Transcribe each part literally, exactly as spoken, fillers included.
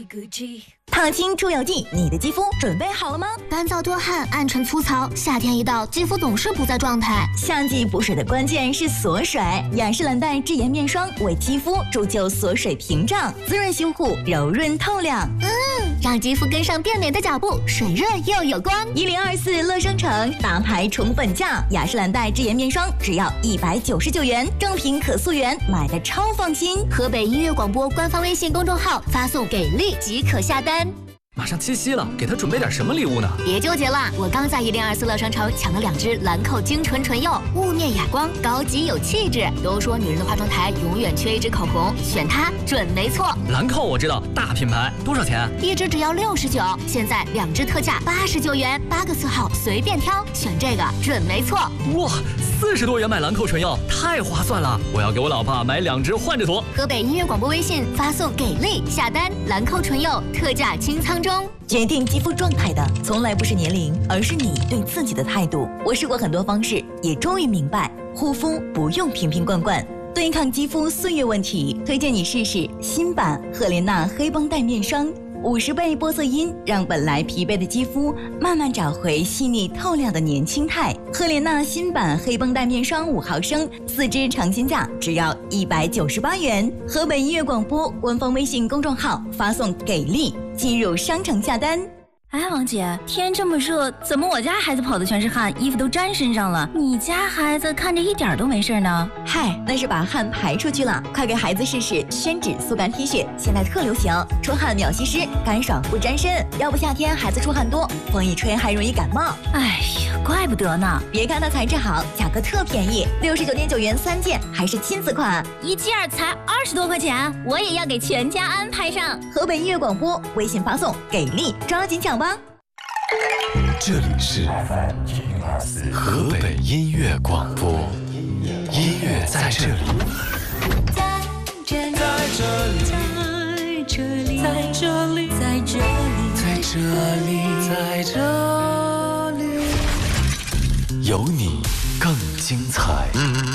烫青出油剂，你的肌肤准备好了吗？ 干燥多汗、暗沉粗糙，夏天一到，肌肤总是不在状态。 夏季补水的关键是锁水，雅诗兰黛智颜面霜为肌肤铸就锁水屏障，滋润修护，柔润透亮。 嗯，让肌肤跟上变美的脚步，水润又有光。 一零二四乐商城大牌宠粉价，雅诗兰黛智颜面霜只要一百九十九元，正品可溯源，买的超放心。 河北音乐广播官方微信公众号发送给力即可下单。 马上七夕了，给他准备点什么礼物呢？ 别纠结了，我刚在一零二四乐商城抢了两支兰蔻精纯唇釉，雾面哑光，高级有气质。都说女人的化妆台永远缺一支口红，选它准没错。 兰蔻我知道，大品牌，多少钱？ 一支只要六十九，现在两支特价八十九元，八个色号随便挑，选这个准没错。 哇，四十多元买兰蔻唇釉，太划算了！我要给我老婆买两支换着涂。 河北音乐广播微信发送给力下单，兰蔻唇釉特价清仓中。 决定肌肤状态的从来不是年龄，而是你对自己的态度。我试过很多方式，也终于明白，护肤不用瓶瓶罐罐，对抗肌肤岁月问题，推荐你试试新版赫莲娜黑绷带面霜，五十倍玻色因让本来疲惫的肌肤慢慢找回细腻透亮的年轻态。赫莲娜新版黑绷带面霜五毫升，四支尝鲜价只要一百九十八元。河北音乐广播官方微信公众号发送给力，进入商城下单。 哎，王姐，天这么热，怎么我家孩子跑的全是汗，衣服都沾身上了？你家孩子看着一点都没事呢。 嗨，那是把汗排出去了。快给孩子试试宣纸速干 T 恤，现在特流行，出汗秒吸湿，干爽不沾身。要不夏天孩子出汗多，风一吹还容易感冒。 哎呀，怪不得呢。 别看它材质好，价格特便宜，六十九点九元三件，还是亲子款， 一件才二十多块钱，我也要给全家安排上。 河北音乐广播微信发送给力，抓紧抢吧。 这里是河北音乐广播，音乐在这里， 在这里，在这里，在这里，在这里， 在这里，在这里，有你更精彩。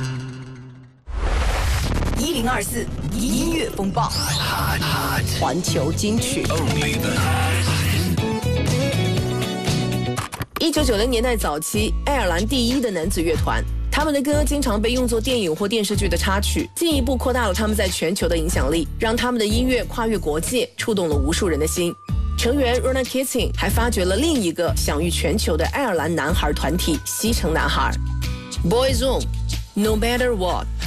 一零二四音乐风暴， 环球金曲。一九九零年代早期，爱尔兰第一的男子乐团，他们的歌经常被用作电影或电视剧的插曲，进一步扩大了他们在全球的影响力，让他们的音乐跨越国界，触动了无数人的心。成员 Ronan Keating 还发掘了另一个享誉全球的爱尔兰男孩团体——西城男孩。Boyzone，No Matter What。